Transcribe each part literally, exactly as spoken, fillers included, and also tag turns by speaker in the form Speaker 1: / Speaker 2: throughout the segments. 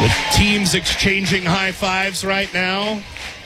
Speaker 1: With teams exchanging high fives right now.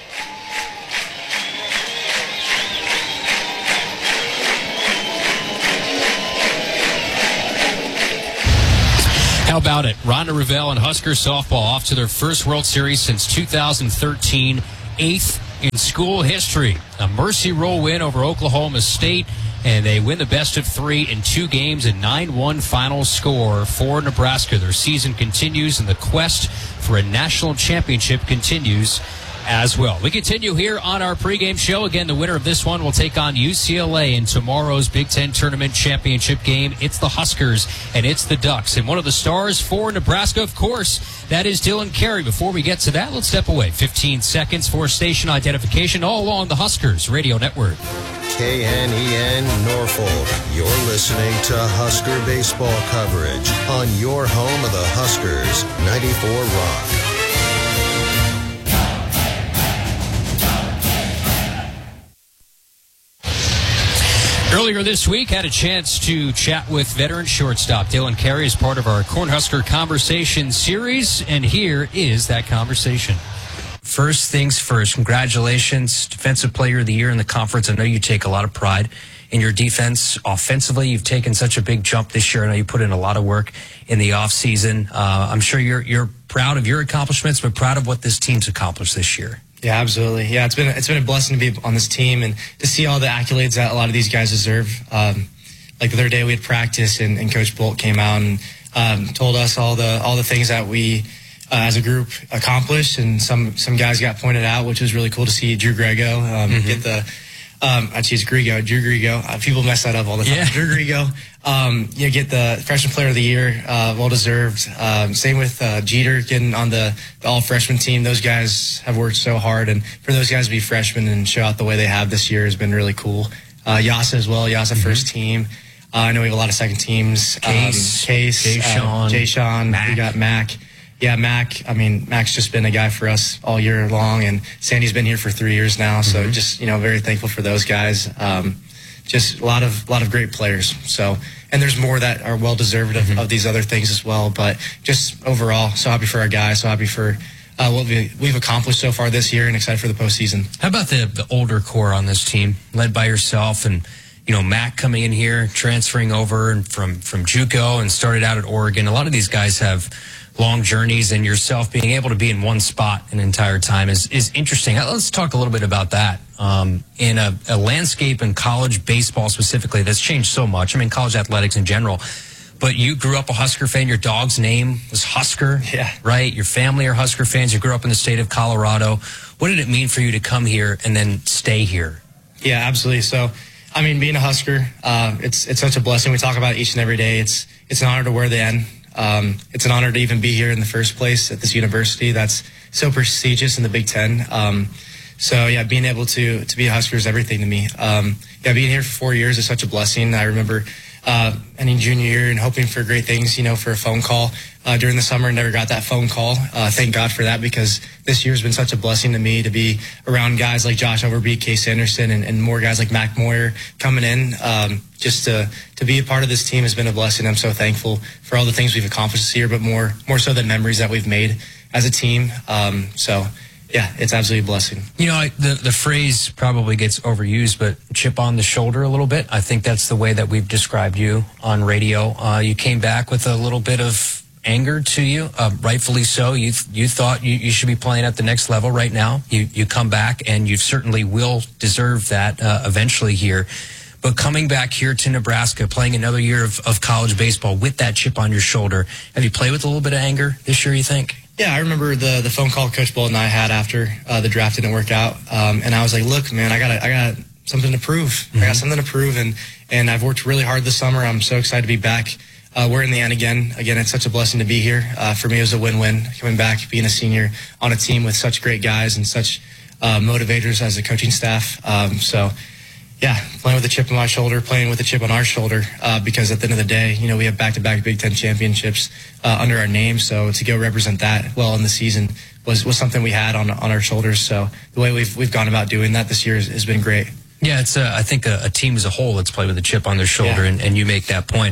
Speaker 2: How about it? Rhonda Revelle and Husker softball off to their first World Series since two thousand thirteen, eighth in school history. A mercy roll win over Oklahoma State, and they win the best of three in two games, a nine one final score for Nebraska. Their season continues, and the quest for a national championship continues as well. We continue here on our pregame show. Again, the winner of this one will take on U C L A in tomorrow's Big Ten Tournament Championship game. It's the Huskers, and it's the Ducks. And one of the stars for Nebraska, of course, that is Dylan Carey. Before we get to that, let's step away. fifteen seconds for station identification all along the Huskers Radio Network.
Speaker 3: K N E N Norfolk. You're listening to Husker baseball coverage on your home of the Huskers, ninety-four Rock.
Speaker 2: Earlier this week, had a chance to chat with veteran shortstop Dylan Carey as part of our Cornhusker Conversation series, and here is that conversation.
Speaker 4: First things first, congratulations, Defensive Player of the Year in the conference. I know you take a lot of pride in your defense. Offensively, you've taken such a big jump this year. I know you put in a lot of work in the offseason. Uh, I'm sure you're you're proud of your accomplishments, but proud of what this team's accomplished this year.
Speaker 5: Yeah, absolutely. Yeah, it's been it's been a blessing to be on this team and to see all the accolades that a lot of these guys deserve. Um, like the other day, we had practice, and, and Coach Bolt came out and um, told us all the all the things that we uh, as a group accomplished, and some some guys got pointed out, which was really cool to see. Drew Grego um, mm-hmm. get the um, actually it's Grego, Drew Grego. Uh, people mess that up all the time. Yeah. Drew Grego, um, you know, get the Freshman Player of the Year, uh, well deserved. Um, same with uh, Jeter getting on the, the all freshman team. Those guys have worked so hard, and for those guys to be freshmen and show out the way they have this year has been really cool. Uh, Yasa as well, Yasa mm-hmm. first team. Uh, I know we have a lot of second teams.
Speaker 4: Case,
Speaker 5: um, Case,
Speaker 4: Jay Sean,
Speaker 5: uh, Jay Sean. We got Mac. Yeah, Mac. I mean, Mac's just been a guy for us all year long, and Sandy's been here for three years now. So mm-hmm. just, you know, very thankful for those guys. Um, just a lot of, lot of great players. So, and there's more that are well deserved of, mm-hmm. of these other things as well. But just overall, so happy for our guys. So happy for uh, what we, we've accomplished so far this year, and excited for the postseason.
Speaker 4: How about the, the older core on this team, led by yourself and, you know, Mac coming in here, transferring over and from, from JUCO and started out at Oregon. A lot of these guys have long journeys, and yourself being able to be in one spot an entire time is, is interesting. Let's talk a little bit about that. Um, in a, a landscape in college baseball specifically that's changed so much. I mean, college athletics in general. But you grew up a Husker fan. Your dog's name was Husker,
Speaker 5: yeah.
Speaker 4: right? Your family are Husker fans. You grew up in the state of Colorado. What did it mean for you to come here and then stay here?
Speaker 5: Yeah, absolutely. So, I mean, being a Husker, uh, it's it's such a blessing. We talk about it each and every day. It's it's an honor to wear the N. Um, it's an honor to even be here in the first place at this university that's so prestigious in the Big Ten. Um, so, yeah, being able to to be a Husker is everything to me. Um, yeah, being here for four years is such a blessing. I remember uh, ending junior year and hoping for great things, you know, for a phone call uh, during the summer. Never got that phone call. Uh, thank God for that, because this year's been such a blessing to me to be around guys like Josh Overbeek, Case Anderson, and, and more guys like Mac Moyer coming in. Um, just to to be a part of this team has been a blessing. I'm so thankful for all the things we've accomplished this year, but more more so than memories that we've made as a team. Um, so. Yeah, it's absolutely a blessing.
Speaker 4: You know, I, the the phrase probably gets overused, but chip on the shoulder a little bit. I think that's the way that we've described you on radio. Uh, you came back with a little bit of anger to you, uh, rightfully so. You you thought you, you should be playing at the next level right now. You you come back, and you certainly will deserve that uh, eventually here. But coming back here to Nebraska, playing another year of, of college baseball with that chip on your shoulder, have you played with a little bit of anger this year, you think?
Speaker 5: Yeah, I remember the the phone call Coach Bolt and I had after uh, the draft didn't work out, um, and I was like, "Look, man, I got I got something to prove. Mm-hmm. I got something to prove, and and I've worked really hard this summer. I'm so excited to be back. Uh, we're in the end again. Again, it's such a blessing to be here. Uh, for me, it was a win-win coming back, being a senior on a team with such great guys and such uh, motivators as a coaching staff. Um, so." Yeah, playing with a chip on my shoulder, playing with a chip on our shoulder, uh, because at the end of the day, you know, we have back-to-back Big Ten championships uh, under our name. So to go represent that well in the season was, was something we had on on our shoulders. So the way we've we've gone about doing that this year has, has been great.
Speaker 4: Yeah, it's a, I think a, a team as a whole that's played with a chip on their shoulder, yeah. and, and you make that point.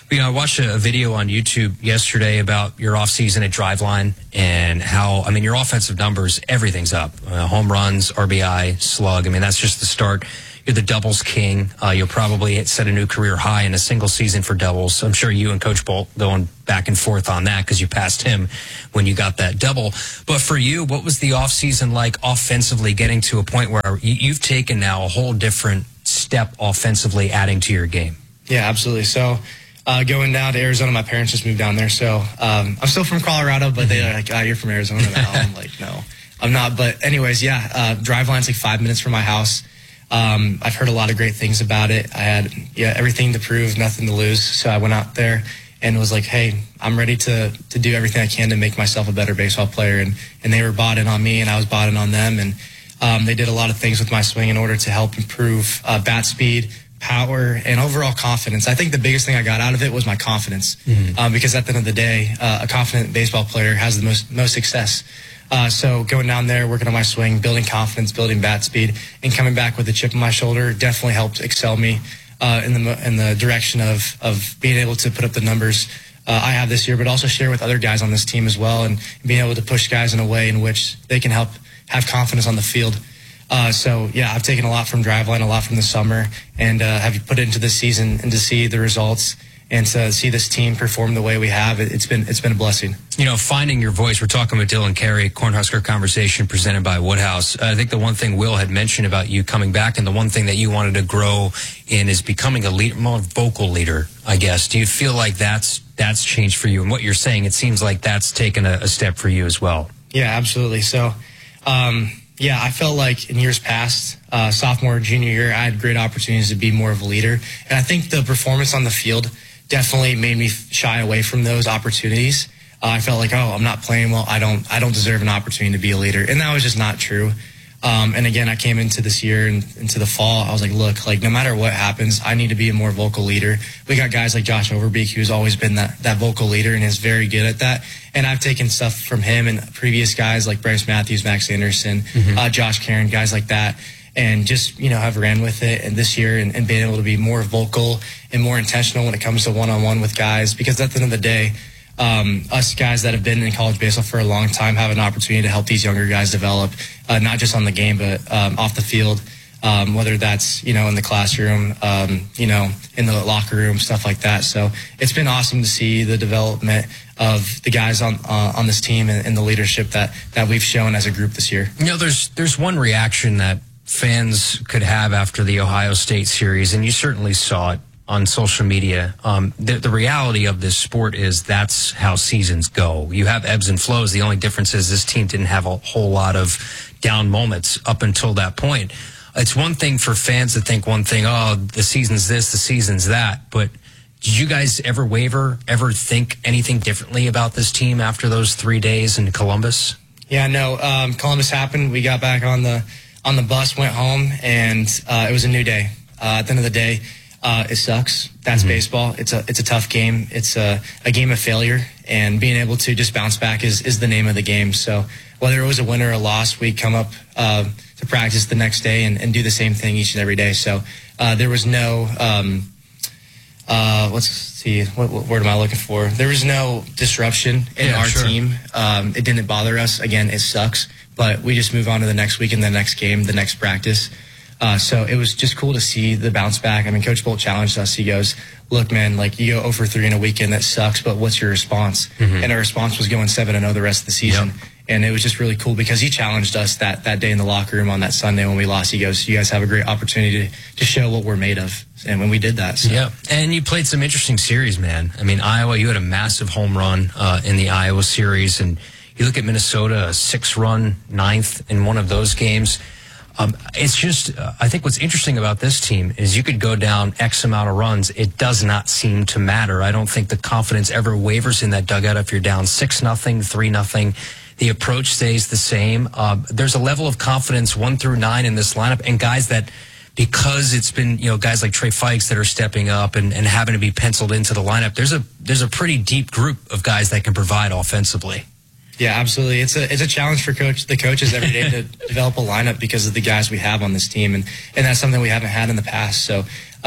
Speaker 4: You know, I watched a, a video on YouTube yesterday about your offseason at Driveline and how, I mean, your offensive numbers, everything's up. Uh, home runs, R B I, slug. I mean, that's just the start. You're the doubles king. Uh, you'll probably set a new career high in a single season for doubles. I'm sure you and Coach Bolt going back and forth on that because you passed him when you got that double. But for you, what was the offseason like offensively, getting to a point where you, you've taken now a whole different step offensively, adding to your game?
Speaker 5: Yeah, absolutely. So uh, going down to Arizona, my parents just moved down there. So um, I'm still from Colorado, but they're like, oh, you're from Arizona now. I'm like, no, I'm not. But anyways, yeah, uh, Driveline's like five minutes from my house. Um, I've heard a lot of great things about it. I had yeah everything to prove, nothing to lose. So I went out there and was like, hey, I'm ready to to do everything I can to make myself a better baseball player. And, and they were bought in on me, and I was bought in on them. And um, they did a lot of things with my swing in order to help improve uh, bat speed, power, and overall confidence. I think the biggest thing I got out of it was my confidence, mm-hmm. um, because at the end of the day, uh, a confident baseball player has the most most success. Uh, so going down there, working on my swing, building confidence, building bat speed, and coming back with a chip on my shoulder definitely helped excel me uh, in the in the direction of of being able to put up the numbers uh, I have this year, but also share with other guys on this team as well, and being able to push guys in a way in which they can help have confidence on the field. Uh, so yeah, I've taken a lot from Driveline, a lot from the summer, and uh, have put it into this season, and to see the results and to see this team perform the way we have, it, it's been it's been a blessing.
Speaker 4: You know, finding your voice. We're talking with Dylan Carey, Cornhusker Conversation presented by Woodhouse. Uh, I think the one thing Will had mentioned about you coming back, and the one thing that you wanted to grow in, is becoming a leader, more vocal leader, I guess. Do you feel like that's that's changed for you? And what you're saying, it seems like that's taken a, a step for you as well.
Speaker 5: Yeah, absolutely. So, um, yeah, I felt like in years past, uh, sophomore, junior year, I had great opportunities to be more of a leader. And I think the performance on the field definitely made me shy away from those opportunities. Uh, I felt like, oh, I'm not playing well. I don't, I don't deserve an opportunity to be a leader, and that was just not true. Um, and again, I came into this year and into the fall. I was like, look, like no matter what happens, I need to be a more vocal leader. We got guys like Josh Overbeek, who's always been that that vocal leader and is very good at that. And I've taken stuff from him and previous guys like Bryce Matthews, Max Anderson, mm-hmm. uh, Josh Karen, guys like that. And just, you know, have ran with it and this year and, and being able to be more vocal and more intentional when it comes to one-on-one with guys. Because at the end of the day, um, us guys that have been in college baseball for a long time have an opportunity to help these younger guys develop, uh, not just on the game, but um, off the field, um, whether that's, you know, in the classroom, um, you know, in the locker room, stuff like that. So it's been awesome to see the development of the guys on uh, on this team and, and the leadership that, that we've shown as a group this year.
Speaker 4: You know, there's there's one reaction that fans could have after the Ohio State series, and you certainly saw it on social media. Um, the, the reality of this sport is that's how seasons go. You have ebbs and flows. The only difference is this team didn't have a whole lot of down moments up until that point. It's one thing for fans to think one thing, oh, the season's this, the season's that, but did you guys ever waver, ever think anything differently about this team after those three days in Columbus?
Speaker 5: Yeah, no, um, Columbus happened. We got back on the on the bus, went home, and uh, it was a new day. Uh, at the end of the day, uh, it sucks. That's mm-hmm. baseball. It's a it's a tough game. It's a, a game of failure, and being able to just bounce back is, is the name of the game. So whether it was a win or a loss, we come up uh, to practice the next day and, and do the same thing each and every day. So uh, there was no, um, uh, let's see, what, what word am I looking for? There was no disruption in yeah, our sure. team. Um, it didn't bother us. Again, it sucks. But we just move on to the next week and the next game, the next practice. Uh, so it was just cool to see the bounce back. I mean, Coach Bolt challenged us. He goes, look, man, like you go oh for three in a weekend, that sucks, but what's your response? Mm-hmm. And our response was going seven and oh the rest of the season. Yep. And it was just really cool because he challenged us that, that day in the locker room on that Sunday when we lost. He goes, you guys have a great opportunity to, to show what we're made of. And when we did that. So.
Speaker 4: Yeah. And you played some interesting series, man. I mean, Iowa, you had a massive home run uh, in the Iowa series, and you look at Minnesota, a six-run ninth in one of those games. Um, it's just, uh, I think what's interesting about this team is you could go down X amount of runs. It does not seem to matter. I don't think the confidence ever wavers in that dugout if you're down six nothing, three nothing. The approach stays the same. Uh, there's a level of confidence one through nine in this lineup, and guys that, because it's been, you know, guys like Trey Fikes that are stepping up and, and having to be penciled into the lineup, there's a there's a pretty deep group of guys that can provide offensively.
Speaker 5: Yeah, absolutely. It's a it's a challenge for coach the coaches every day to develop a lineup because of the guys we have on this team, and, and that's something we haven't had in the past. So uh,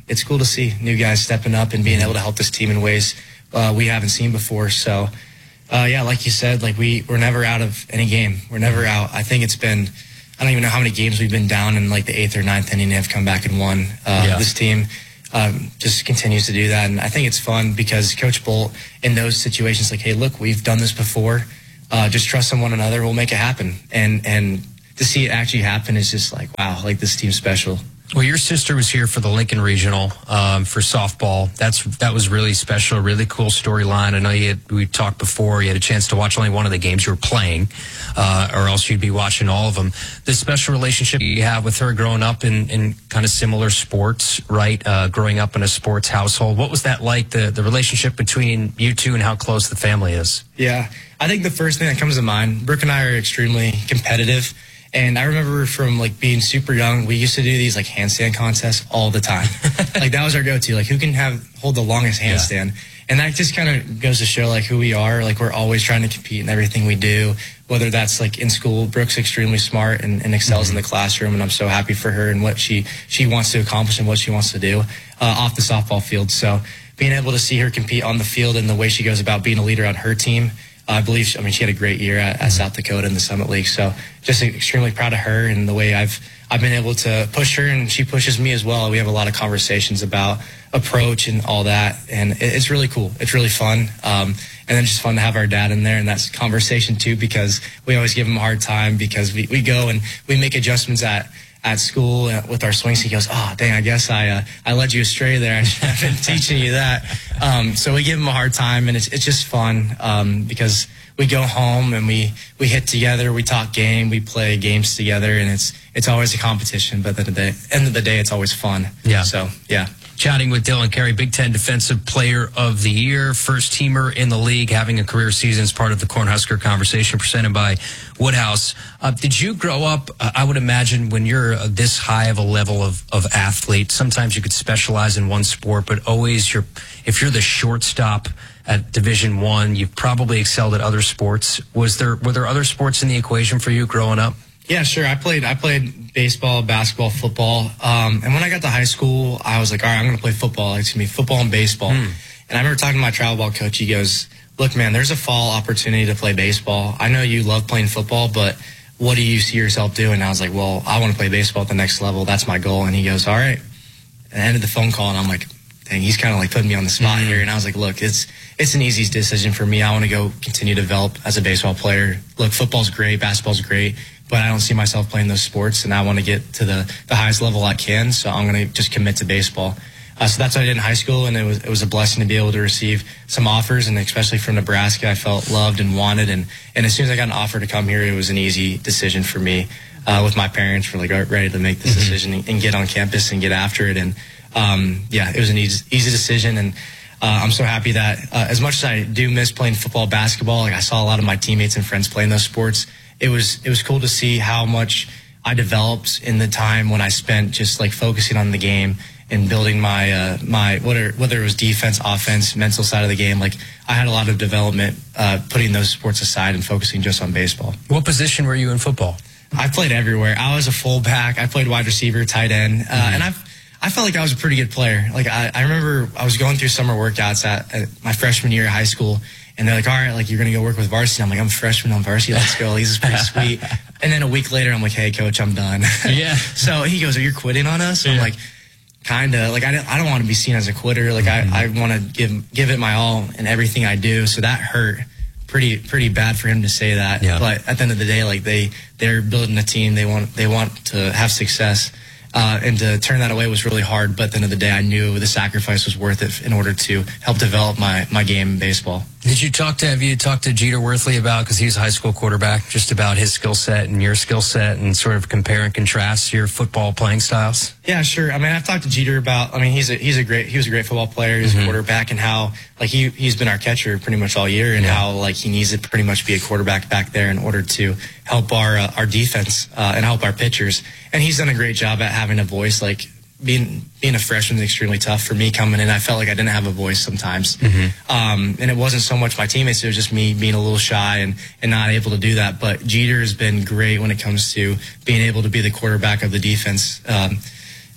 Speaker 5: it's cool to see new guys stepping up and being able to help this team in ways uh, we haven't seen before. So, uh, yeah, like you said, like we, we're never out of any game. We're never out. I think it's been, I don't even know how many games we've been down in like the eighth or ninth inning and have come back and won. Uh,
Speaker 2: Yeah.
Speaker 5: This team um, just continues to do that. And I think it's fun because Coach Bolt in those situations, like, hey, look, we've done this before. Uh, just trust in one another. We'll make it happen. And, and to see it actually happen is just like, wow, like this team's special.
Speaker 4: Well, your sister was here for the Lincoln Regional um, for softball. That's that was really special, really cool storyline. I know you had, we talked before. You had a chance to watch only one of the games you were playing, uh, or else you'd be watching all of them. The special relationship you have with her growing up in, in kind of similar sports, right? Uh, growing up in a sports household. What was that like, the, the relationship between you two and how close the family is?
Speaker 5: Yeah, I think the first thing that comes to mind, Brooke and I are extremely competitive. And I remember from like being super young, we used to do these like handstand contests all the time. Like that was our go-to. Like who can have hold the longest handstand? Yeah. And that just kind of goes to show like who we are. Like we're always trying to compete in everything we do, whether that's like in school. Brooke's extremely smart and, and excels mm-hmm. in the classroom, and I'm so happy for her and what she she wants to accomplish and what she wants to do uh, off the softball field. So being able to see her compete on the field and the way she goes about being a leader on her team. I believe, she, I mean, she had a great year at, at South Dakota in the Summit League. So just extremely proud of her and the way I've I've been able to push her, and she pushes me as well. We have a lot of conversations about approach and all that, and it, it's really cool. It's really fun. Um, and then just fun to have our dad in there in that conversation too, because we always give him a hard time because we, we go and we make adjustments at at school with our swings. He goes, oh, dang, I guess I uh, I led you astray there. I should have been teaching you that. Um, so we give him a hard time, and it's it's just fun um, because we go home and we, we hit together, we talk game, we play games together, and it's it's always a competition, but at the day, end of the day, it's always fun.
Speaker 4: Yeah.
Speaker 5: So, yeah.
Speaker 4: Chatting with Dylan Carey, Big Ten Defensive Player of the Year, first teamer in the league, having a career season as part of the Cornhusker Conversation presented by Woodhouse. Uh, did you grow up, uh, I would imagine when you're uh, this high of a level of, of athlete, sometimes you could specialize in one sport, but always you're, if you're the shortstop at Division One, you've probably excelled at other sports. Was there, were there other sports in the equation for you growing up?
Speaker 5: Yeah, sure. I played I played baseball, basketball, football. Um, and when I got to high school, I was like, all right, I'm going to play football. It's going to be football and baseball. Mm. And I remember talking to my travel ball coach. He goes, look, man, there's a fall opportunity to play baseball. I know you love playing football, but what do you see yourself doing? And I was like, well, I want to play baseball at the next level. That's my goal. And he goes, all right. And I ended the phone call, and I'm like, dang, he's kind of like putting me on the spot mm. here. And I was like, look, it's it's an easy decision for me. I want to go continue to develop as a baseball player. Look, football's great, basketball's great, but I don't see myself playing those sports, and I want to get to the, the highest level I can, so I'm going to just commit to baseball. Uh, so that's what I did in high school, and it was it was a blessing to be able to receive some offers, and especially from Nebraska, I felt loved and wanted, and, and as soon as I got an offer to come here, it was an easy decision for me. Uh, with my parents, we're like ready to make this mm-hmm. decision and, and get on campus and get after it, and um, yeah, it was an easy, easy decision, and uh, I'm so happy that uh, as much as I do miss playing football, basketball, like I saw a lot of my teammates and friends playing those sports. It was it was cool to see how much I developed in the time when I spent just like focusing on the game and building my uh, my whether whether it was defense, offense, mental side of the game. Like I had a lot of development uh, putting those sports aside and focusing just on baseball.
Speaker 4: What position were you in football?
Speaker 5: I played everywhere. I was a fullback. I played wide receiver, tight end, uh, mm-hmm. and I've. I felt like I was a pretty good player. Like I, I remember I was going through summer workouts at, at my freshman year of high school, and they're like, all right, like you're going to go work with varsity. I'm like, I'm a freshman on varsity. Let's go. This is pretty sweet. And then a week later, I'm like, hey, coach, I'm done.
Speaker 4: Yeah.
Speaker 5: So he goes, are you quitting on us? Yeah. I'm like, kind of. Like I don't, I don't want to be seen as a quitter. Like mm-hmm. I, I want to give give it my all in everything I do. So that hurt pretty pretty bad for him to say that.
Speaker 4: Yeah.
Speaker 5: But at the end of the day, like they they're building a team. They want they want to have success. Uh, and to turn that away was really hard, but at the end of the day, I knew the sacrifice was worth it in order to help develop my, my game in baseball.
Speaker 4: Did you talk to, have you talked to Jeter Worthley about, because he's a high school quarterback, just about his skill set and your skill set and sort of compare and contrast your football playing styles?
Speaker 5: Yeah, sure. I mean, I've talked to Jeter about, I mean, he's a, he's a great, he was a great football player. He's mm-hmm. a quarterback, and how, like, he, he's been our catcher pretty much all year, and yeah. how, like, he needs to pretty much be a quarterback back there in order to help our, uh, our defense, uh, and help our pitchers. And he's done a great job at having a voice. Like, being being a freshman is extremely tough for me coming in. I felt like I didn't have a voice sometimes. Mm-hmm. Um, and it wasn't so much my teammates, it was just me being a little shy and, and not able to do that. But Jeter has been great when it comes to being able to be the quarterback of the defense. Um,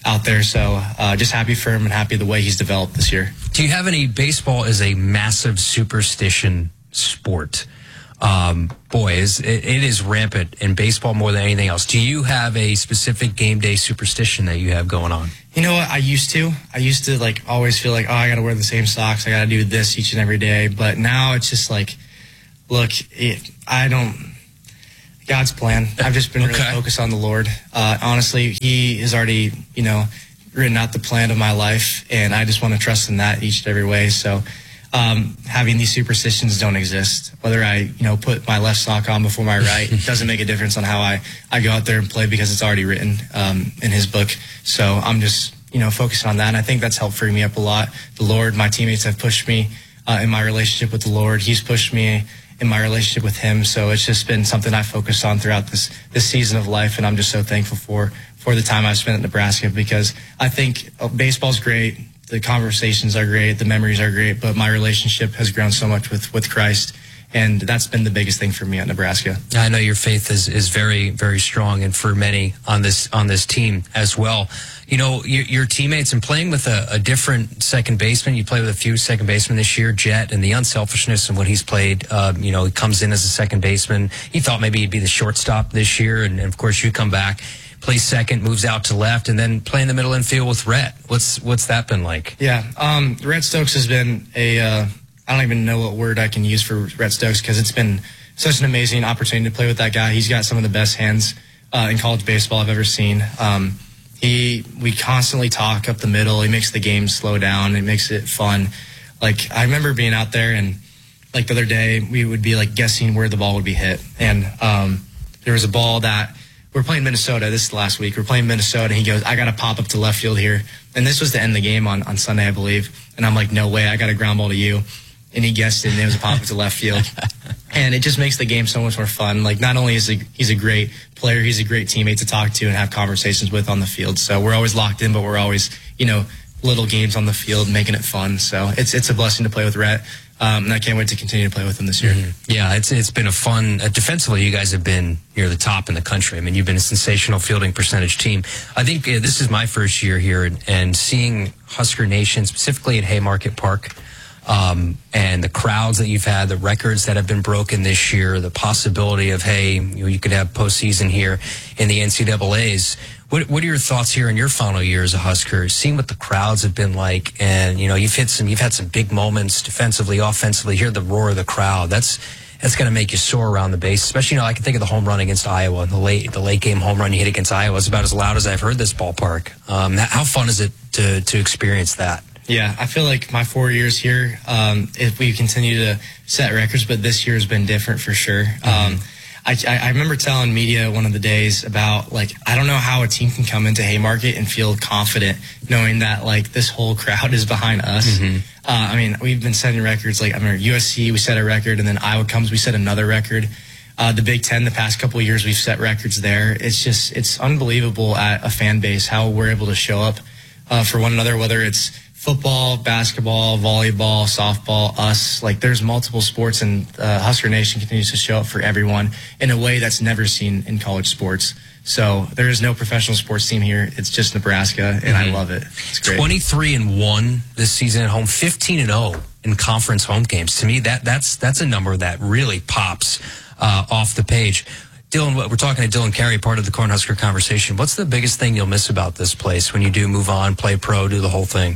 Speaker 5: out there. So uh, just happy for him and happy the way he's developed this year.
Speaker 4: Do you have any, baseball is a massive superstition sport. Um, boy, is, it, it is rampant in baseball more than anything else. Do you have a specific game day superstition that you have going on?
Speaker 5: You know what? I used to. I used to like always feel like, oh, I got to wear the same socks. I got to do this each and every day. But now it's just like, look, it, I don't. God's plan. I've just been really
Speaker 4: Okay.
Speaker 5: focused on the Lord. Uh, honestly, He has already, you know, written out the plan of my life, and I just want to trust in that each and every way. So. Um, having these superstitions don't exist. Whether I, you know, put my left sock on before my right, it doesn't make a difference on how I, I go out there and play because it's already written um, in His book. So I'm just, you know, focusing on that. And I think that's helped free me up a lot. The Lord, my teammates have pushed me uh, in my relationship with the Lord. He's pushed me in my relationship with Him. So it's just been something I focused on throughout this, this season of life. And I'm just so thankful for, for the time I've spent at Nebraska, because I think oh, baseball's great. The conversations are great, the memories are great, but my relationship has grown so much with, with Christ, and that's been the biggest thing for me at Nebraska.
Speaker 4: I know your faith is, is very, very strong, and for many on this on this team as well. You know, your, your teammates, and playing with a, a different second baseman, you play with a few second basemen this year, Jet, and the unselfishness in what he's played. Uh, you know, he comes in as a second baseman. He thought maybe he'd be the shortstop this year, and, and of course you come back. Plays second, moves out to left, and then play in the middle infield with Rhett. What's what's that been like?
Speaker 5: Yeah, um, Rhett Stokes has been a, uh, I don't even know what word I can use for Rhett Stokes, because it's been such an amazing opportunity to play with that guy. He's got some of the best hands uh, in college baseball I've ever seen. Um, he, we constantly talk up the middle. He makes the game slow down. It makes it fun. Like, I remember being out there, and like the other day, we would be like guessing where the ball would be hit. And um, there was a ball that, we're playing Minnesota. This is the last week. We're playing Minnesota, and he goes, I got to pop up to left field here. And this was to end the game on, on Sunday, I believe. And I'm like, no way. I got a ground ball to you. And he guessed it, and it was a pop up to left field. And it just makes the game so much more fun. Like, not only is he, he's a great player, he's a great teammate to talk to and have conversations with on the field. So we're always locked in, but we're always, you know, little games on the field, making it fun. So it's it's a blessing to play with Rhett. Um, and I can't wait to continue to play with him this year.
Speaker 4: Mm-hmm. Yeah, it's it's been a fun. Uh, defensively, you guys have been near the top in the country. I mean, you've been a sensational fielding percentage team. I think uh, this is my first year here, and, and seeing Husker Nation, specifically at Haymarket Park, um, and the crowds that you've had, the records that have been broken this year, the possibility of, hey, you know, you could have postseason here in the N C double A's. What, what are your thoughts here in your final year as a Husker, seeing what the crowds have been like? And, you know, you've hit some, you've had some big moments defensively, offensively. Hear the roar of the crowd. That's, that's going to make you soar around the base. Especially, you know, I can think of the home run against Iowa, the late, the late game home run you hit against Iowa is about as loud as I've heard this ballpark. Um, how fun is it to, to experience that?
Speaker 5: Yeah, I feel like my four years here, um, if we continue to set records, but this year has been different for sure. Mm-hmm. Um, I, I remember telling media one of the days about, like, I don't know how a team can come into Haymarket and feel confident knowing that, like, this whole crowd is behind us. Mm-hmm. Uh, I mean, we've been setting records. Like, I mean, U S C, we set a record, and then Iowa comes, we set another record. Uh, the Big Ten, the past couple of years, we've set records there. It's just, it's unbelievable at a fan base how we're able to show up uh, for one another, whether it's football, basketball, volleyball, softball, us. Like, there's multiple sports, and uh, Husker Nation continues to show up for everyone in a way that's never seen in college sports. So there is no professional sports team here. It's just Nebraska, and mm-hmm. I love it. It's great.
Speaker 4: twenty-three and one this season at home, fifteen and oh in conference home games. To me, that that's that's a number that really pops uh, off the page. Dylan, we're talking to Dylan Carey, part of the Cornhusker conversation. What's the biggest thing you'll miss about this place when you do move on, play pro, do the whole thing?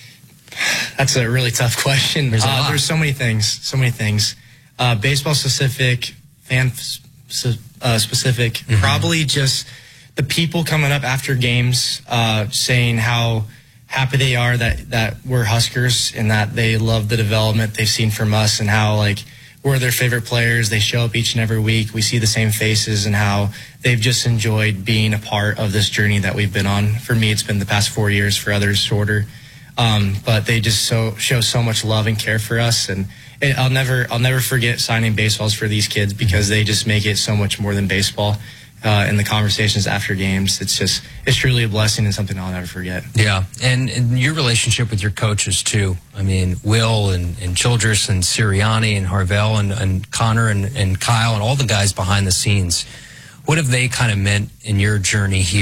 Speaker 5: That's a really tough question.
Speaker 4: There's,
Speaker 5: uh, there's so many things, so many things. Uh, baseball specific, fan uh, specific, mm-hmm. probably just the people coming up after games uh, saying how happy they are that, that we're Huskers and that they love the development they've seen from us, and how, like, we're their favorite players. They show up each and every week. We see the same faces, and how they've just enjoyed being a part of this journey that we've been on. For me, it's been the past four years. For others, shorter. Um, but they just so show so much love and care for us, and it, I'll never I'll never forget signing baseballs for these kids, because they just make it so much more than baseball. Uh, in the conversations after games, it's just it's truly a blessing and something I'll never forget.
Speaker 4: Yeah, and, and your relationship with your coaches too. I mean, Will and, and Childress and Sirianni and Harvell and, and Connor and, and Kyle and all the guys behind the scenes. What have they kind of meant in your journey here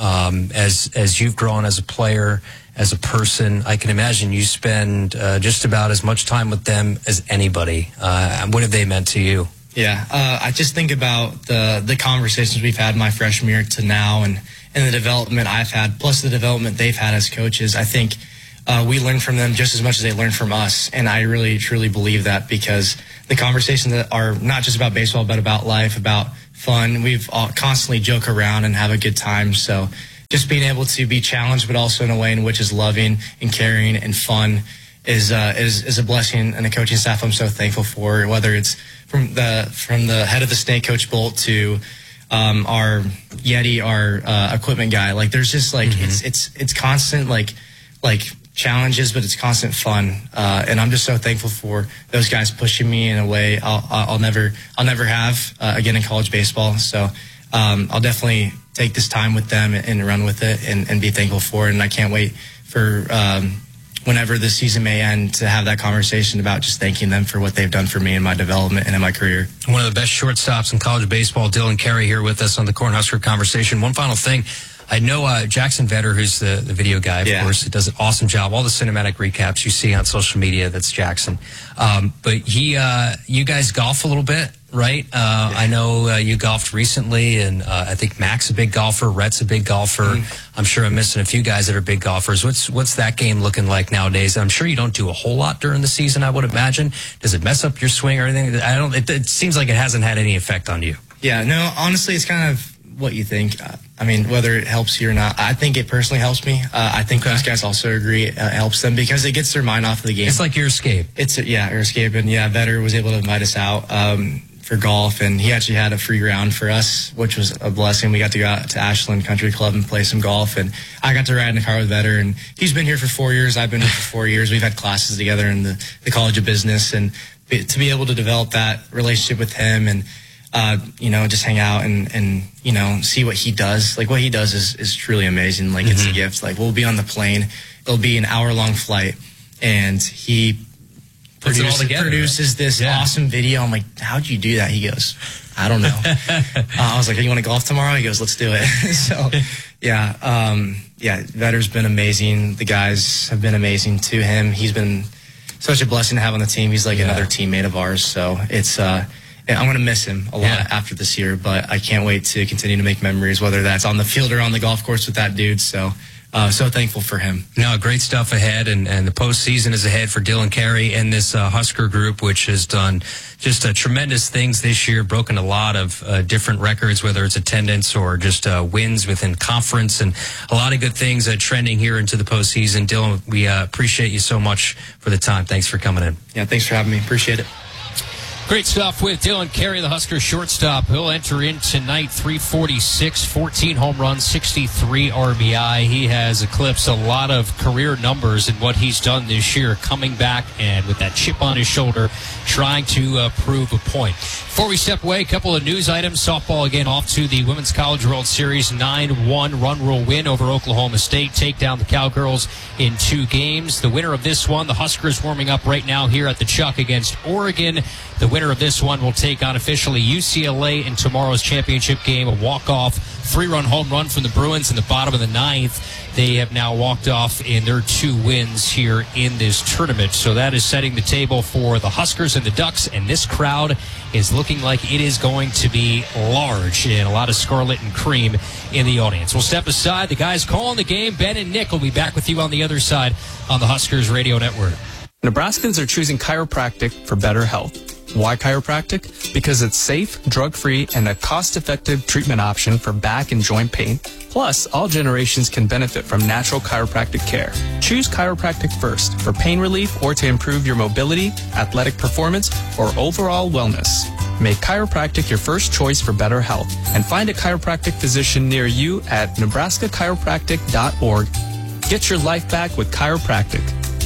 Speaker 4: Um, as as you've grown as a player, as a person, I can imagine you spend uh, just about as much time with them as anybody. Uh, what have they meant to you?
Speaker 5: Yeah, uh, I just think about the the conversations we've had my freshman year to now, and, and the development I've had, plus the development they've had as coaches. I think uh, we learn from them just as much as they learn from us, and I really, truly believe that, because the conversations that are not just about baseball, but about life, about fun, we've all constantly joke around and have a good time. So just being able to be challenged, but also in a way in which is loving and caring and fun, is uh, is is a blessing, and a coaching staff I'm so thankful for. Whether it's from the from the head of the snake, Coach Bolt, to um, our Yeti, our uh, equipment guy. Like, there's just like mm-hmm. it's it's it's constant like like challenges, but it's constant fun, uh, and I'm just so thankful for those guys pushing me in a way I'll I'll never I'll never have uh, again in college baseball. So um, I'll definitely take this time with them and, and run with it, and, and be thankful for it. And I can't wait for um, whenever this season may end to have that conversation about just thanking them for what they've done for me in my development and in my career.
Speaker 4: One of the best shortstops in college baseball, Dylan Carey, here with us on the Cornhusker Conversation. One final thing. I know uh, Jackson Vetter, who's the, the video guy, of
Speaker 5: yeah.
Speaker 4: course, does an awesome job. All the cinematic recaps you see on social media, that's Jackson. Um, but he, uh, you guys golf a little bit, right? Uh, yeah. I know uh, you golfed recently, and uh, I think Mac's a big golfer, Rhett's a big golfer. Mm-hmm. I'm sure I'm missing a few guys that are big golfers. What's what's that game looking like nowadays? I'm sure you don't do a whole lot during the season, I would imagine. Does it mess up your swing or anything? I don't. It, it seems like it hasn't had any effect on you.
Speaker 5: Yeah, no, honestly, it's kind of what you think. Uh, I mean, whether it helps you or not, I think it personally helps me. Uh, I think okay. those guys also agree it uh, helps them, because it gets their mind off of the game.
Speaker 4: It's like your escape.
Speaker 5: It's a, yeah, your escape. And yeah, Vetter was able to invite us out um, for golf, and he actually had a free round for us, which was a blessing. We got to go out to Ashland Country Club and play some golf, and I got to ride in the car with Vetter, and he's been here for four years. I've been here for four years. We've had classes together in the, the College of Business, and be, to be able to develop that relationship with him, and Uh, you know, just hang out and, and, you know, see what he does. Like, what he does is, is truly amazing. Like, mm-hmm. it's a gift. Like, we'll be on the plane. It'll be an hour-long flight, and he
Speaker 4: Puts produces, it all together,
Speaker 5: produces
Speaker 4: right?
Speaker 5: this
Speaker 4: yeah.
Speaker 5: awesome video. I'm like, how'd you do that? He goes, I don't know. uh, I was like, hey, you want to golf tomorrow? He goes, let's do it. So, yeah, um, yeah, Vetter's been amazing. The guys have been amazing to him. He's been such a blessing to have on the team. He's like yeah. another teammate of ours. So it's, uh, I'm going to miss him a lot yeah. after this year, but I can't wait to continue to make memories, whether that's on the field or on the golf course with that dude. So, uh, so thankful for him.
Speaker 4: No, great stuff ahead, and, and the postseason is ahead for Dylan Carey and this uh, Husker group, which has done just uh, tremendous things this year, broken a lot of uh, different records, whether it's attendance or just uh, wins within conference, and a lot of good things uh, trending here into the postseason. Dylan, we uh, appreciate you so much for the time. Thanks for coming in.
Speaker 5: Yeah, thanks for having me. Appreciate it.
Speaker 2: Great stuff with Dylan Carey, the Huskers shortstop. He'll enter in tonight, three forty-six, fourteen home runs, sixty-three R B I. He has eclipsed a lot of career numbers in what he's done this year, coming back and with that chip on his shoulder, trying to uh, prove a point. Before we step away, a couple of news items. Softball again off to the Women's College World Series, nine one run rule win over Oklahoma State. Take down the Cowgirls in two games. The winner of this one, the Huskers, warming up right now here at the Chuck against Oregon. The winner of this one will take on officially U C L A in tomorrow's championship game. A walk-off three-run home run from the Bruins in the bottom of the ninth. They have now walked off in their two wins here in this tournament. So that is setting the table for the Huskers and the Ducks, and this crowd is looking like it is going to be large, and a lot of scarlet and cream in the audience. We'll step aside. The guys calling the game, Ben and Nick, will be back with you on the other side on the Huskers Radio Network.
Speaker 6: Nebraskans are choosing chiropractic for better health. Why chiropractic? Because it's safe, drug-free, and a cost-effective treatment option for back and joint pain. Plus, all generations can benefit from natural chiropractic care. Choose chiropractic first for pain relief or to improve your mobility, athletic performance, or overall wellness. Make chiropractic your first choice for better health, and find a chiropractic physician near you at nebraska chiropractic dot org. Get your life back with chiropractic.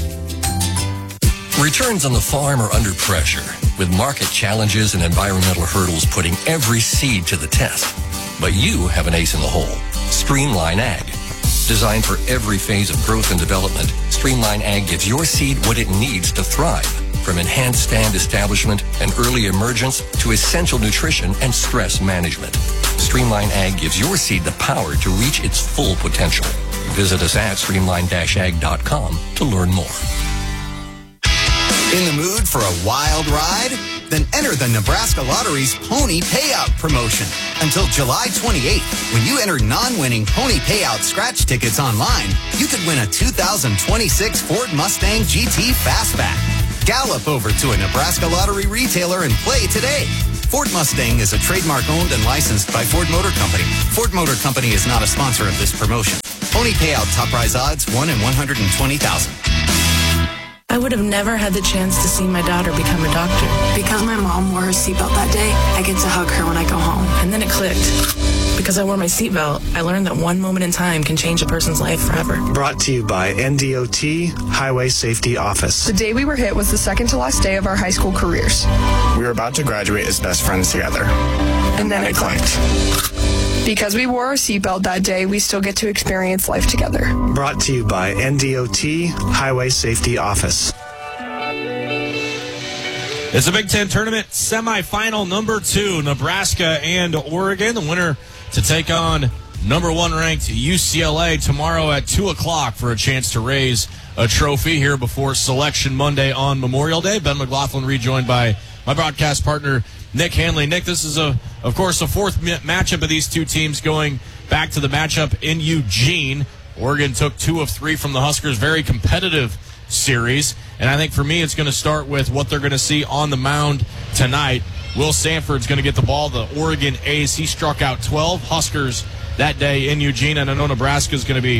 Speaker 7: Returns on the farm are under pressure, with market challenges and environmental hurdles putting every seed to the test. But you have an ace in the hole, Streamline Ag. Designed for every phase of growth and development, Streamline Ag gives your seed what it needs to thrive. from enhanced stand establishment and early emergence to essential nutrition and stress management. Streamline Ag gives your seed the power to reach its full potential. Visit us at streamline dash ag dot com to learn more.
Speaker 8: In the mood for a wild ride? Then enter the Nebraska Lottery's Pony Payout promotion. Until July twenty-eighth, when you enter non-winning Pony Payout scratch tickets online, you could win a two thousand twenty-six Ford Mustang G T Fastback. Gallop over to a Nebraska Lottery retailer and play today. Ford Mustang is a trademark owned and licensed by Ford Motor Company. Ford Motor Company is not a sponsor of this promotion. Pony Payout top prize odds one in one hundred twenty thousand.
Speaker 9: I would have never had the chance to see my daughter become a doctor.
Speaker 10: Because my mom wore her seatbelt that day, I get to hug her when I go home.
Speaker 9: And then it clicked. Because I wore my seatbelt, I learned that one moment in time can change a person's life forever.
Speaker 11: Brought to you by N D O T Highway Safety Office.
Speaker 12: The day we were hit was the second to last day of our high school careers.
Speaker 11: We were about to graduate as best friends together.
Speaker 12: And then
Speaker 11: and
Speaker 12: it clicked. Because we wore our seatbelt that day, we still get to experience life together.
Speaker 11: Brought to you by N D O T Highway Safety Office.
Speaker 1: It's a Big Ten tournament semifinal number two, Nebraska and Oregon. The winner to take on number one ranked U C L A tomorrow at two o'clock for a chance to raise a trophy here before Selection Monday on Memorial Day. Ben McLaughlin rejoined by my broadcast partner, Nick Hanley. Nick, this is, a, of course, the fourth matchup of these two teams going back to the matchup in Eugene. Oregon took two of three from the Huskers. Very competitive series. And I think for me, it's going to start with what they're going to see on the mound tonight. Will Sanford's going to get the ball, the Oregon ace. He struck out twelve Huskers that day in Eugene. And I know Nebraska's going to be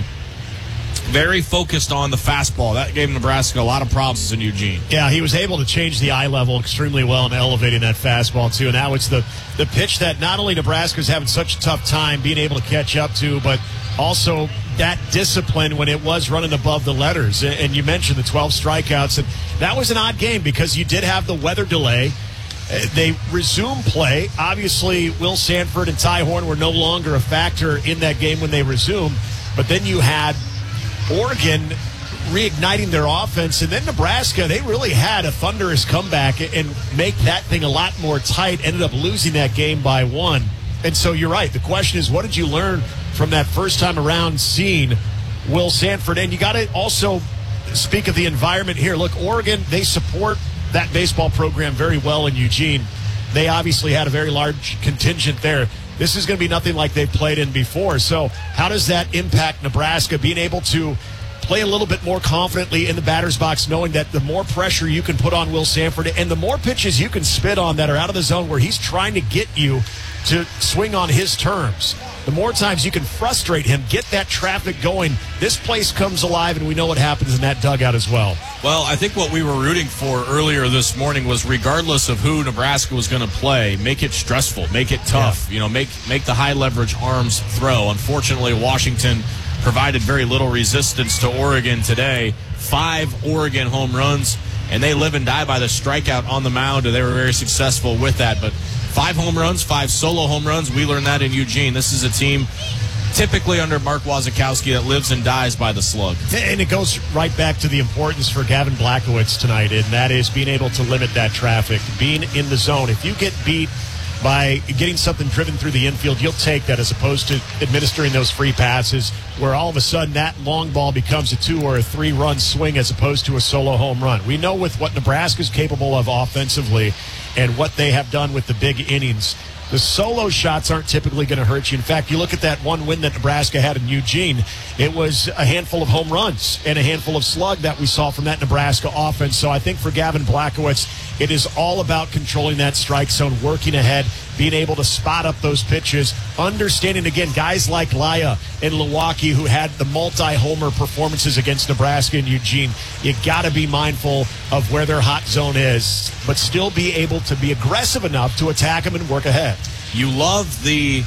Speaker 1: very focused on the fastball. That gave Nebraska a lot of problems in Eugene.
Speaker 13: Yeah, he was able to change the eye level extremely well and elevating that fastball, too. And now it's the, the pitch that not only Nebraska's having such a tough time being able to catch up to, but also that discipline when it was running above the letters. And you mentioned the twelve strikeouts. And that was an odd game because you did have the weather delay. They resumed play. Obviously, Will Sanford and Ty Horn were no longer a factor in that game when they resumed. But then you had Oregon reigniting their offense, and then Nebraska, they really had a thunderous comeback and make that thing a lot more tight, ended up losing that game by one. And so you're right. The question is, what did you learn from that first time around seeing Will Sanford? And you got to also speak of the environment here. Look, Oregon, they support that baseball program very well in Eugene. They obviously had a very large contingent there. This is going to be nothing like they've played in before. So how does that impact Nebraska being able to play a little bit more confidently in the batter's box, knowing that the more pressure you can put on Will Sanford and the more pitches you can spit on that are out of the zone where he's trying to get you to swing on his terms, the more times you can frustrate him, get that traffic going, this place comes alive, and we know what happens in that dugout as well.
Speaker 1: Well, I think what we were rooting for earlier this morning was, regardless of who Nebraska was going to play, make it stressful, make it tough, yeah. you know, make make the high leverage arms throw. Unfortunately, Washington provided very little resistance to Oregon today. Five Oregon home runs, and they live and die by the strikeout on the mound, and they were very successful with that. But five home runs, five solo home runs, we learned that in Eugene. This is a team typically under Mark Wasikowski that lives and dies by the slug.
Speaker 13: And it goes right back to the importance for Gavin Blachowicz tonight, and that is being able to limit that traffic, being in the zone. If you get beat by getting something driven through the infield, you'll take that as opposed to administering those free passes where all of a sudden that long ball becomes a two or a three run swing as opposed to a solo home run. We know with what Nebraska's capable of offensively and what they have done with the big innings, the solo shots aren't typically going to hurt you. In fact, you look at that one win that Nebraska had in Eugene, it was a handful of home runs and a handful of slug that we saw from that Nebraska offense. So I think for Gavin Blachowicz, it is all about controlling that strike zone, working ahead, being able to spot up those pitches, understanding, again, guys like Laya and Milwaukee who had the multi-homer performances against Nebraska and Eugene. You got to be mindful of where their hot zone is, but still be able to be aggressive enough to attack them and work ahead.
Speaker 1: You love the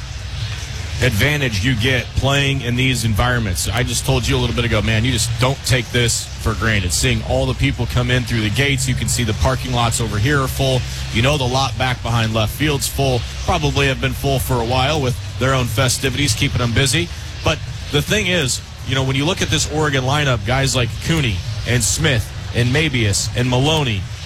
Speaker 1: advantage you get playing in these environments. I just told you a little bit ago, man, you just don't take this for granted. Seeing all the people come in through the gates, you can see the parking lots over here are full. You know the lot back behind left field's full. Probably have been full for a while with their own festivities, keeping them busy. But the thing is, you know, when you look at this Oregon lineup, guys like Cooney and Smith and Mabius and Maloney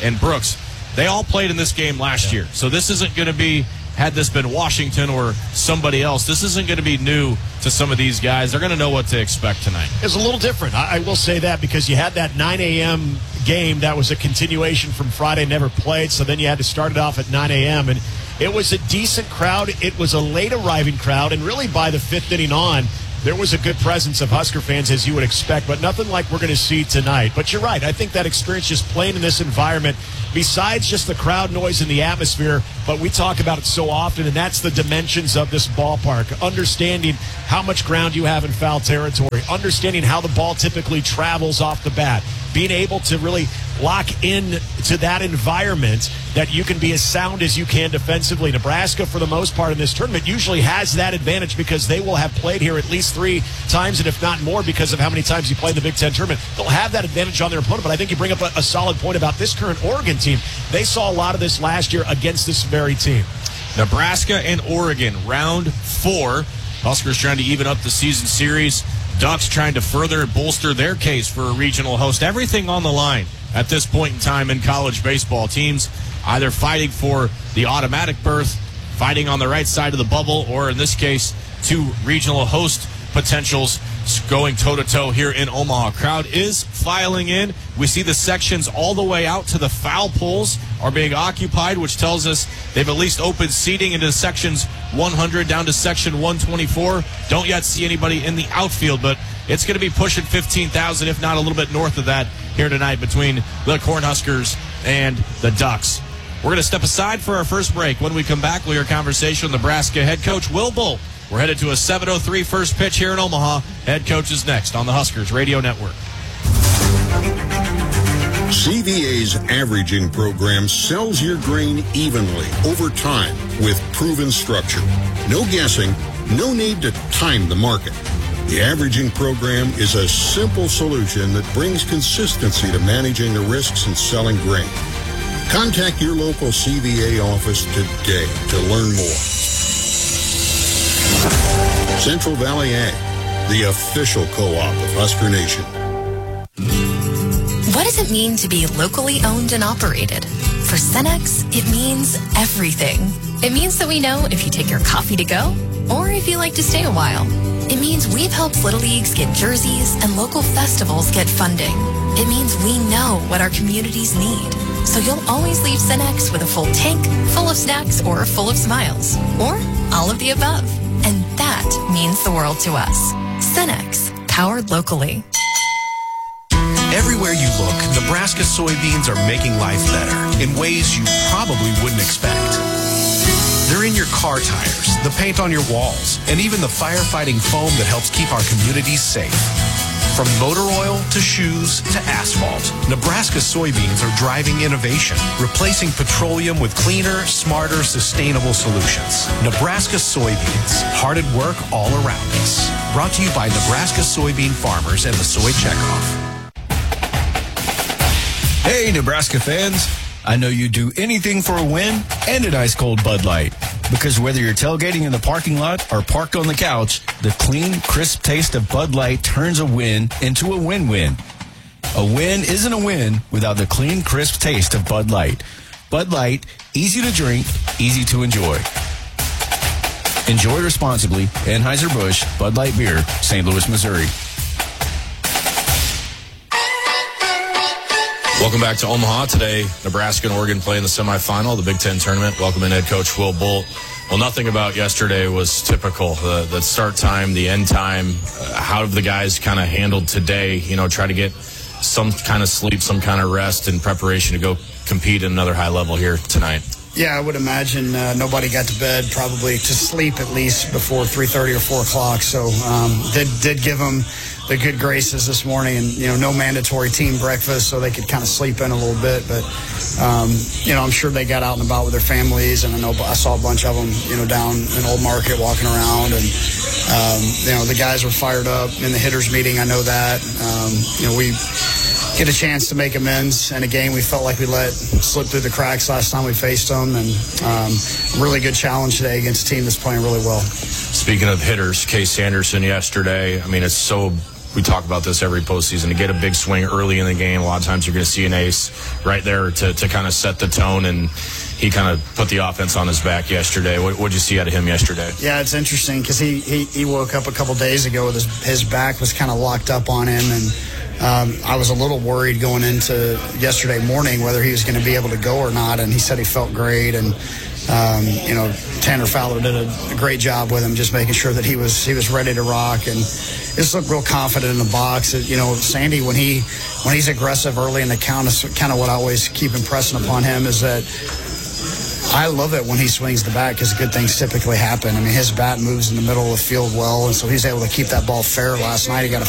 Speaker 1: and Brooks, they all played in this game last yeah. year. So this isn't going to be, had this been Washington or somebody else, this isn't going to be new to some of these guys. They're going to know what to expect tonight.
Speaker 13: It's a little different. I, I will say that, because you had that nine a.m. game that was a continuation from Friday, never played, so then you had to start it off at nine a.m. and it was a decent crowd. It was a late arriving crowd, and really by the fifth inning on, there was a good presence of Husker fans, as you would expect, but nothing like we're going to see tonight. But you're right. I think that experience just playing in this environment, besides just the crowd noise and the atmosphere, but we talk about it so often, and that's the dimensions of this ballpark. Understanding how much ground you have in foul territory, understanding how the ball typically travels off the bat, being able to really lock in to that environment that you can be as sound as you can defensively. Nebraska, for the most part in this tournament, usually has that advantage because they will have played here at least three times, and if not more, because of how many times you play in the Big Ten tournament. They'll have that advantage on their opponent, but I think you bring up a, a solid point about this current Oregon team. They saw a lot of this last year against this very team.
Speaker 1: Nebraska and Oregon, round four. Huskers trying to even up the season series. Ducks trying to further bolster their case for a regional host. Everything on the line at this point in time in college baseball. Teams either fighting for the automatic berth, fighting on the right side of the bubble, or in this case, two regional host potentials going toe-to-toe here in Omaha. Crowd is filing in. We see the sections all the way out to the foul poles are being occupied, which tells us they've at least opened seating into sections one hundred down to section one twenty-four. Don't yet see anybody in the outfield, but it's going to be pushing fifteen thousand, if not a little bit north of that, here tonight between the Cornhuskers and the Ducks. We're going to step aside for our first break. When we come back, we'll hear a conversation with Nebraska head coach Will Bolt. We're headed to a seven oh three first pitch here in Omaha. Head coach is next on the Huskers Radio Network.
Speaker 14: C V A's averaging program sells your grain evenly over time with proven structure. No guessing, no need to time the market. The averaging program is a simple solution that brings consistency to managing the risks in selling grain. Contact your local C V A office today to learn more. Central Valley Ag, the official co-op of Husker Nation.
Speaker 15: What does it mean to be locally owned and operated? For Cenex, it means everything. It means that we know if you take your coffee to go or if you like to stay a while. It means we've helped Little Leagues get jerseys and local festivals get funding. It means we know what our communities need. So you'll always leave Cenex with a full tank, full of snacks, or full of smiles. Or all of the above. And that means the world to us. Cenex, powered locally.
Speaker 16: Everywhere you look, Nebraska soybeans are making life better in ways you probably wouldn't expect. They're in your car tires, the paint on your walls, and even the firefighting foam that helps keep our communities safe. From motor oil to shoes to asphalt, Nebraska soybeans are driving innovation, replacing petroleum with cleaner, smarter, sustainable solutions. Nebraska soybeans, hard at work all around us. Brought to you by Nebraska soybean farmers and the Soy Checkoff.
Speaker 17: Hey, Nebraska fans. I know you do anything for a win and an ice cold Bud Light. Because whether you're tailgating in the parking lot or parked on the couch, the clean, crisp taste of Bud Light turns a win into a win-win. A win isn't a win without the clean, crisp taste of Bud Light. Bud Light, easy to drink, easy to enjoy. Enjoy responsibly. Anheuser-Busch, Bud Light Beer, Saint Louis, Missouri.
Speaker 1: Welcome back to Omaha. Today, Nebraska and Oregon play in the semifinal of the Big Ten tournament. Welcome in head coach Will Bolt. Well, nothing about yesterday was typical. The, the start time, the end time, uh, how have the guys kind of handled today? You know, try to get some kind of sleep, some kind of rest in preparation to go compete at another high level here tonight.
Speaker 18: Yeah, I would imagine uh, nobody got to bed, probably to sleep at least before three thirty or four o'clock. So um, did did give them the good graces this morning, and you know, no mandatory team breakfast, so they could kind of sleep in a little bit. But um, you know, I'm sure they got out and about with their families, and I know I saw a bunch of them, you know, down in Old Market walking around, and um, you know, the guys were fired up in the hitters meeting. I know that. Um, you know, we get a chance to make amends in a game we felt like we let slip through the cracks last time we faced them, and um, really good challenge today against a team that's playing really well.
Speaker 1: Speaking of hitters, Case Anderson yesterday, I mean, it's so we talk about this every postseason, to get a big swing early in the game. A lot of times you're going to see an ace right there to, to kind of set the tone, and he kind of put the offense on his back yesterday. What did you see out of him yesterday?
Speaker 18: Yeah, it's interesting because he, he, he woke up a couple days ago with his, his back was kind of locked up on him, and um, I was a little worried going into yesterday morning whether he was going to be able to go or not, and he said he felt great, and um, you know, Tanner Fowler did a, a great job with him, just making sure that he was he was ready to rock, and just looked real confident in the box. You know, Sandy, when he when he's aggressive early in the count, is kind of what I always keep impressing upon him is that I love it when he swings the bat because good things typically happen. I mean, his bat moves in the middle of the field well, and so he's able to keep that ball fair last night. He got a